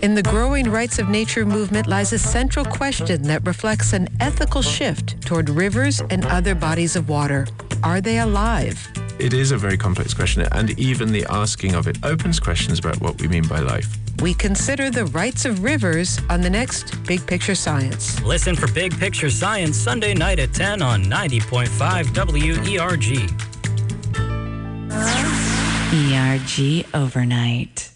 In the growing rights of nature movement lies a central question that reflects an ethical shift toward rivers and other bodies of water. Are they alive? It is a very complex question, and even the asking of it opens questions about what we mean by life. We consider the rights of rivers on the next Big Picture Science. Listen for Big Picture Science Sunday night at 10 on 90.5 WERG. ERG Overnight.